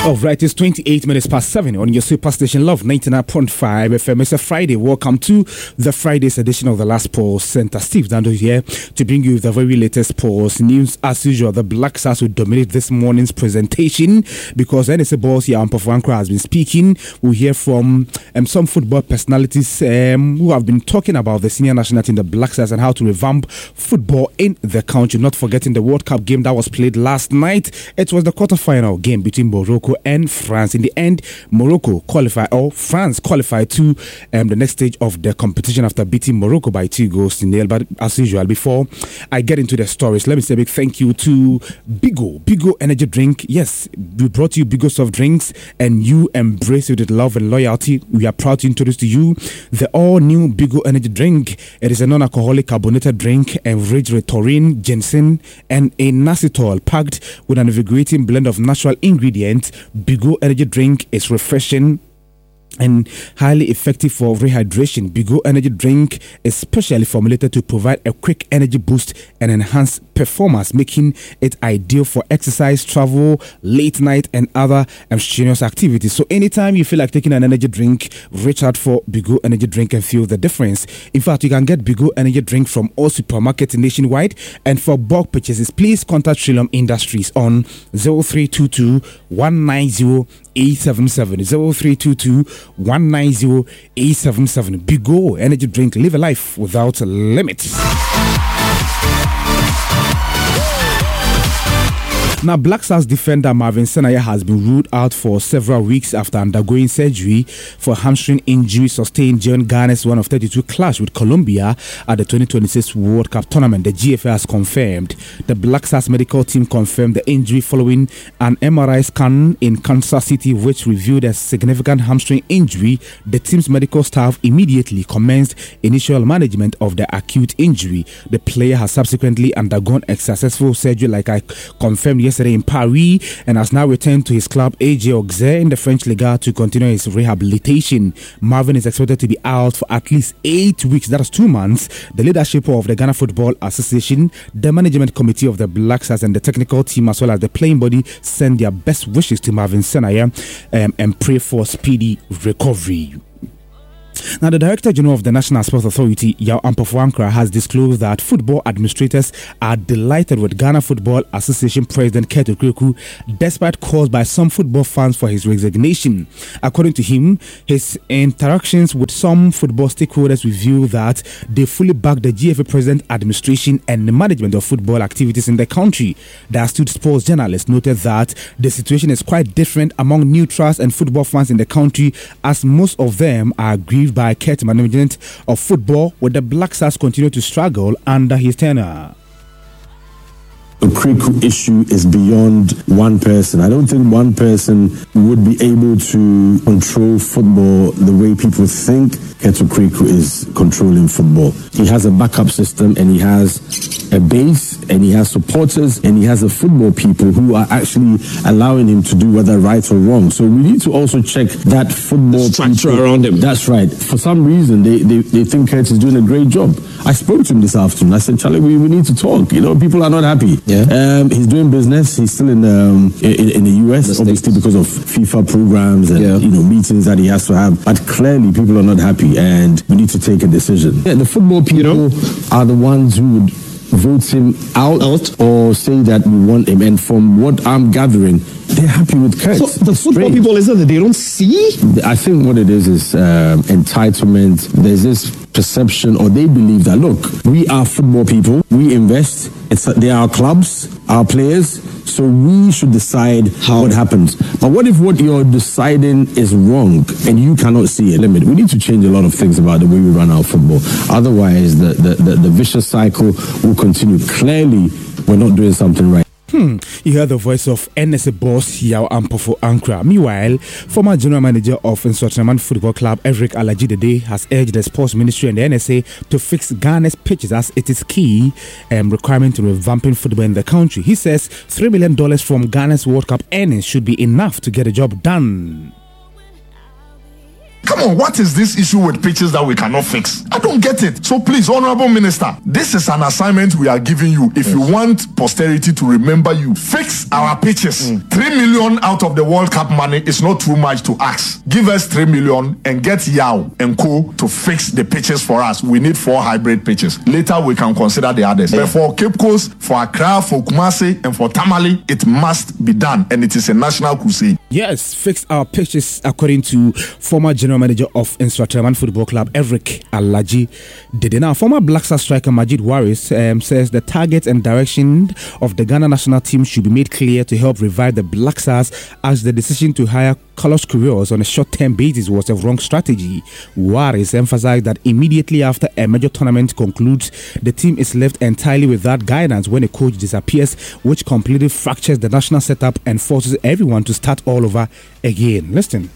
All right, it's 28 minutes past 7 on your superstation Love 99.5 FM. It's a Friday. Welcome to the Friday's edition of the Last Pulse Center. Steve Dando here to bring you the very latest Pulse news. As usual, the Black Stars will dominate this morning's presentation because NSA boss here, Ampofo Ankrah, has been speaking. We'll hear from some football personalities who have been talking about the senior national team, the Black Stars, and how to revamp football in the country. Not forgetting the World Cup game that was played last night. It was the quarterfinal game between Morocco and France. In the end, Morocco qualified, or France qualified to the next stage of the competition after beating Morocco by 2-0. But as usual, before I get into the stories, let me say a big thank you to Bigo Energy Drink. Yes, we brought you Bigo soft drinks and you embrace it with love and loyalty. We are proud to introduce to you the all-new Bigo Energy Drink. It is a non-alcoholic carbonated drink enriched with taurine, ginseng, and inositol, packed with an invigorating blend of natural ingredients. Bigo Energy Drink is refreshing and highly effective for rehydration. Bigo Energy Drink is specially formulated to provide a quick energy boost and enhance performance, making it ideal for exercise, travel, late night, and other strenuous activities. So anytime you feel like taking an energy drink, reach out for Bigo Energy Drink and feel the difference. In fact, you can get Bigo Energy Drink from all supermarkets nationwide, and for bulk purchases, please contact Trillium Industries on 0322 190 877 0322 190 877. Bigo Energy Drink. Live a life without limits. Now, Black Stars defender Marvin Senaya has been ruled out for several weeks after undergoing surgery for hamstring injury sustained during Ghana's 1-32 clash with Colombia at the 2026 World Cup tournament. The GFA has confirmed. The Black Stars medical team confirmed the injury following an MRI scan in Kansas City, which revealed a significant hamstring injury. The team's medical staff immediately commenced initial management of the acute injury. The player has subsequently undergone a successful surgery, like I confirmed yesterday, in Paris, and has now returned to his club AG Auxerre in the French Liga to continue his rehabilitation. Marvin is expected to be out for at least 8 weeks, that is 2 months. The leadership of the Ghana Football Association, the management committee of the Black Stars, and the technical team, as well as the playing body, send their best wishes to Marvin Senaya and pray for speedy recovery. Now, the Director General of the National Sports Authority, Yaw Ampofo Ankrah, has disclosed that football administrators are delighted with Ghana Football Association President Kurt Okraku, despite calls by some football fans for his resignation. According to him, his interactions with some football stakeholders reveal that they fully back the GFA President administration and the management of football activities in the country. The astute sports journalist noted that the situation is quite different among neutrals and football fans in the country, as most of them are aggrieved by Kurt management of football, where the Black Stars continue to struggle under his tenure. The Okraku issue is beyond one person. I don't think one person would be able to control football the way people think Kurt Okraku is controlling football. He has a backup system, and he has a base, and he has supporters, and he has a football people who are actually allowing him to do whether right or wrong. So we need to also check that football structure people around him. That's right. For some reason, they think Kurt is doing a great job. I spoke to him this afternoon. I said, Charlie, we need to talk. You know, people are not happy. Yeah. He's doing business. He's still in the US, obviously because of FIFA programs and meetings that he has to have. But clearly, people are not happy, and we need to take a decision. Yeah, the football people are the ones who would vote him out or say that we want him. And from what I'm gathering, they're happy with Kurt. So the football people, is it that they don't see? I think what it is entitlement. There's this perception, or they believe that, look, we are football people, we invest, they are our clubs, our players, so we should decide what happens. But what if what you're deciding is wrong and you cannot see a limit? We need to change a lot of things about the way we run our football. Otherwise, the vicious cycle will continue. Clearly, we're not doing something right. You heard the voice of NSA boss Yaw Ampofo Ankrah. Meanwhile, former general manager of Nsoatreman Football Club Eric Alajidede has urged the sports ministry and the NSA to fix Ghana's pitches, as it is key requirement to revamping football in the country. He says $3 million from Ghana's World Cup earnings should be enough to get the job done. Come on, what is this issue with pitches that we cannot fix? I don't get it. So please, Honorable Minister, this is an assignment we are giving you. If you want posterity to remember you, fix our pitches. 3 million out of the World Cup money is not too much to ask. Give us 3 million and get Yao and Co to fix the pitches for us. We need 4 hybrid pitches. Later we can consider the others. But for Cape Coast, for Accra, for Kumasi, and for Tamale, it must be done, and it is a national crusade. Yes, fix our pitches, according to former general manager of Instratraman Football Club, Eric Alaji Dede. Now, former Black Stars striker Majid Waris says the target and direction of the Ghana national team should be made clear to help revive the Black Stars, as the decision to hire Carlos Queiroz on a short-term basis was a wrong strategy. Waris emphasized that immediately after a major tournament concludes, the team is left entirely without guidance when a coach disappears, which completely fractures the national setup and forces everyone to start all over again. Listen.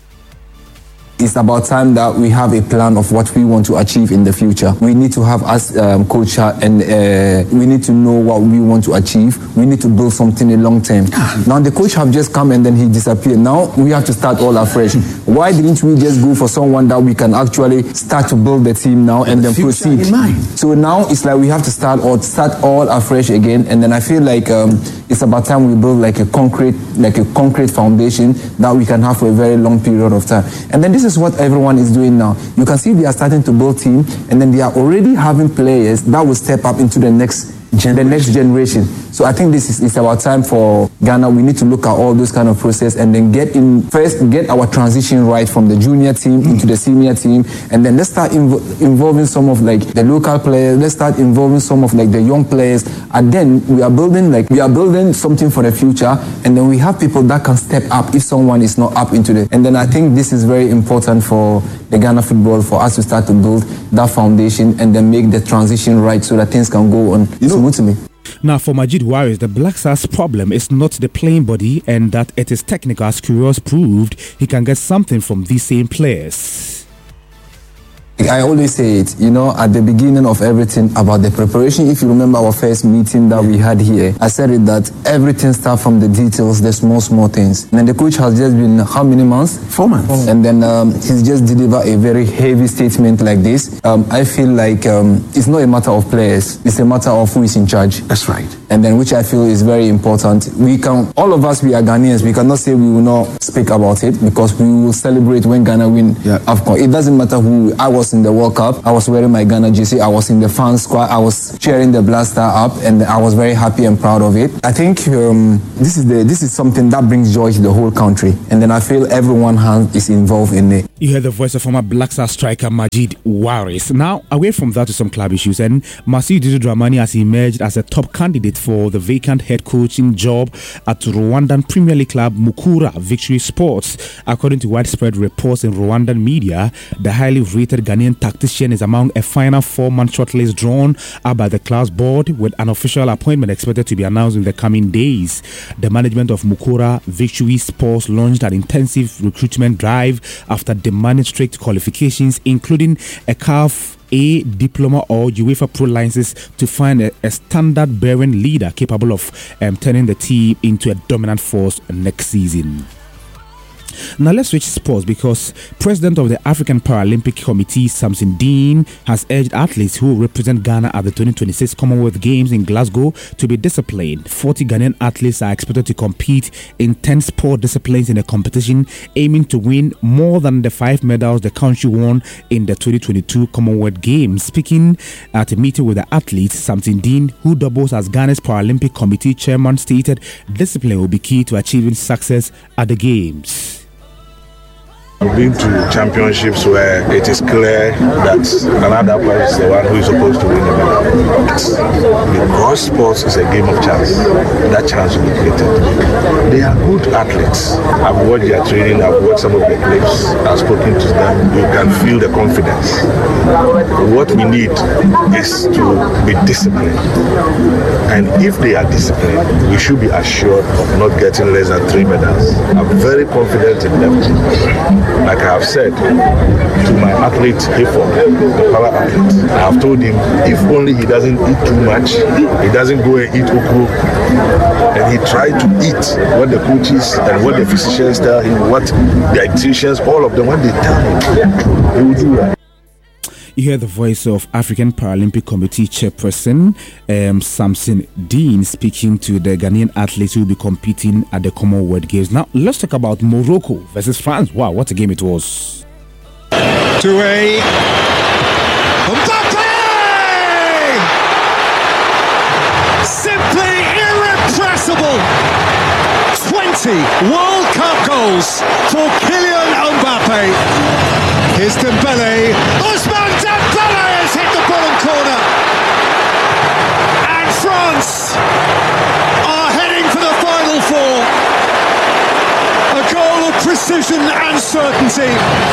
It's about time that we have a plan of what we want to achieve in the future. We need to have us coach and we need to know what we want to achieve. We need to build something in long term. Now the coach have just come and then he disappeared. Now we have to start all afresh. Why didn't we just go for someone that we can actually start to build the team now and then proceed? So now it's like we have to start all afresh again. And then I feel like it's about time we build like a concrete foundation that we can have for a very long period of time. And then this is what everyone is doing now. You can see they are starting to build team, and then they are already having players that will step up into the next generation. So I think it's about time for Ghana. We need to look at all those kind of process and then get our transition right from the junior team into the senior team, and then let's start involving some of like the local players. Let's start involving some of like the young players, and then we are building something for the future, and then we have people that can step up if someone is not up into it. And then I think this is very important for the Ghana football, for us to start to build that foundation and then make the transition right so that things can go on smoothly. Now, for Majid Waris, the Black Stars' problem is not the playing body, and that it is technical, as Queiroz proved he can get something from these same players. I always say it, at the beginning of everything about the preparation. If you remember our first meeting that we had here, I said it that everything starts from the details, the small things. And then the coach has just been how many months? 4 months. And then he's just delivered a very heavy statement like this. I feel like it's not a matter of players, it's a matter of who is in charge. That's right. And then which I feel is very important. All of us, we are Ghanaians, we cannot say we will not speak about it, because we will celebrate when Ghana win AFCON. It doesn't matter who. I was in the World Cup, I was wearing my Ghana jersey, I was in the fan squad, I was cheering the Black Star up, and I was very happy and proud of it. I think this is something that brings joy to the whole country, and then I feel everyone is involved in it. You heard the voice of former Black Star striker Majid Waris. Now, away from that to some club issues, and Masih Dudu Dramani has emerged as a top candidate for the vacant head coaching job at Rwandan Premier League club Mukura Victory Sports. According to widespread reports in Rwandan media, the highly rated Ghanaian tactician is among a final 4-man shortlist drawn up by the club's board, with an official appointment expected to be announced in the coming days. The management of Mukura Victory Sports launched an intensive recruitment drive after demanding strict qualifications, including a CAF A diploma or UEFA Pro licenses, to find a standard-bearing leader capable of turning the team into a dominant force next season. Now let's switch sports, because President of the African Paralympic Committee, Samson Dean, has urged athletes who represent Ghana at the 2026 Commonwealth Games in Glasgow to be disciplined. 40 Ghanaian athletes are expected to compete in 10 sport disciplines in a competition, aiming to win more than the 5 medals the country won in the 2022 Commonwealth Games. Speaking at a meeting with the athletes, Samson Dean, who doubles as Ghana's Paralympic Committee chairman, stated discipline will be key to achieving success at the Games. I've been to championships where it is clear that another person is the one who is supposed to win the medal. Because sports is a game of chance, that chance will be created. They are good athletes. I've watched their training, I've watched some of the clips, I've spoken to them. You can feel the confidence. What we need is to be disciplined. And if they are disciplined, we should be assured of not getting less than 3 medals. I'm very confident in them. like I have said to my athlete Hayford, the para athlete, I have told him if only he doesn't eat too much, he doesn't go and eat okro, and he tried to eat what the coaches and what the physicians tell him, what the dietitians, all of them, when they tell him, he will do that. You hear the voice of African Paralympic Committee Chairperson Samson Dean speaking to the Ghanaian athletes who will be competing at the Commonwealth Games. Now, let's talk about Morocco versus France. Wow, what a game it was. Mbappe! Simply irrepressible! 20 World Cup goals for Kylian Mbappe. Here's Dembele. Ousmane Dembele has hit the bottom corner. And France are heading for the Final Four. A goal of precision and certainty.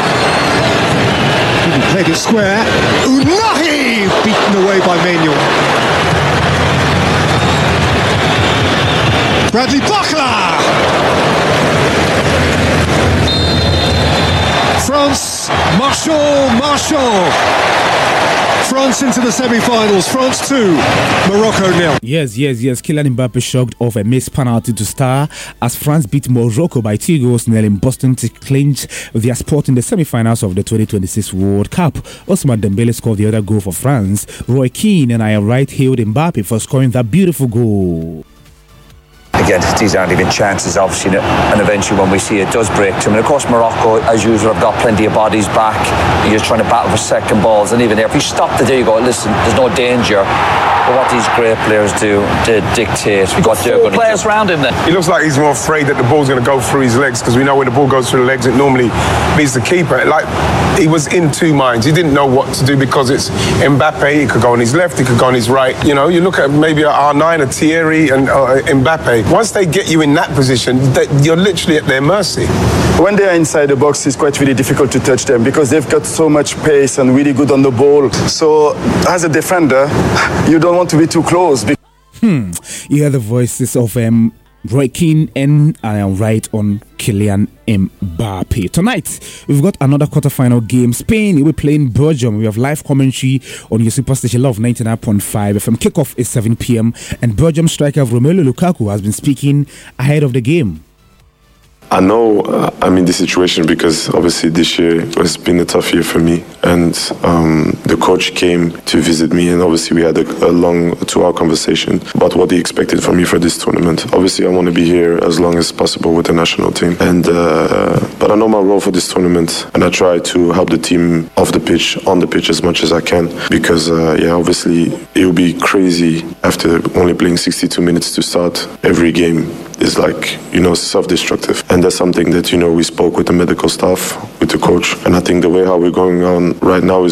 Played it square. Ounahi beaten away by Maignan. Bradley Barcola. France, Marchand. France into the semi-finals. France 2, Morocco 0. Yes. Kylian Mbappe shrugged off a missed penalty to star as France beat Morocco by 2-0 in Boston to clinch their spot in the semi-finals of the 2026 World Cup. Ousmane Dembele scored the other goal for France. Roy Keane and Ian Wright hailed Mbappe for scoring that beautiful goal. Again, these aren't even chances, obviously, and eventually when we see it does break to them. And of course, Morocco, as usual, have got plenty of bodies back. You're trying to battle for second balls, and even there, if you stop the day, you go, listen, there's no danger. But what these great players do, they dictate what they're going to do. Players around him then. He looks like he's more afraid that the ball's going to go through his legs, because we know when the ball goes through the legs, it normally beats the keeper. Like, he was in two minds. He didn't know what to do because it's Mbappe. He could go on his left, he could go on his right. You know, you look at maybe R9, a Thierry, and Mbappe. Once they get you in that position, you're literally at their mercy. When they are inside the box, it's quite really difficult to touch them because they've got so much pace and really good on the ball. So, as a defender, you don't want to be too close. You hear the voices of Roy Keane and Ian Wright on Kylian Mbappe. Tonight, we've got another quarterfinal game. Spain will be playing Belgium. We have live commentary on your Superstation Love 99.5 FM. Kickoff is 7 p.m. and Belgium striker Romelu Lukaku has been speaking ahead of the game. I know I'm in this situation because obviously this year has been a tough year for me, and the coach came to visit me, and obviously we had a long 2-hour conversation about what he expected from me for this tournament. Obviously I want to be here as long as possible with the national team, and but I know my role for this tournament, and I try to help the team off the pitch, on the pitch as much as I can, because obviously it would be crazy after only playing 62 minutes to start every game. Is like, self-destructive. And that's something that, we spoke with the medical staff, with the coach. And I think the way how we're going on right now is